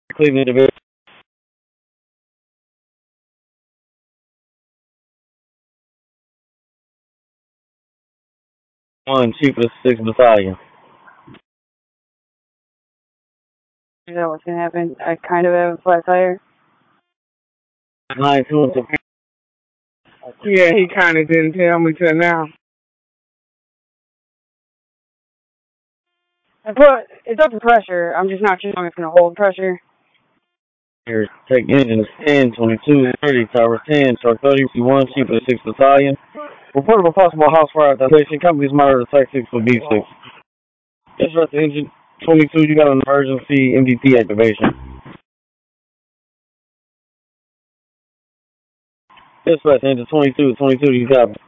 Cleveland Division 1, Chief of the 6th Battalion. You know what's gonna happen? I kind of have a flat tire. 9-2 and Superior. Yeah, he kind of didn't tell me till now. It's up to pressure. I'm just not sure how long it's gonna hold pressure. Take engines 10, 22, 30, Tower 10, Truck 31, Chief of the 6th Battalion. Report of a possible house fire at the station. Company's monitor Site 6 for B6. Dispatch to engine 22, you got an emergency MVP activation. Dispatch to engine 22, you got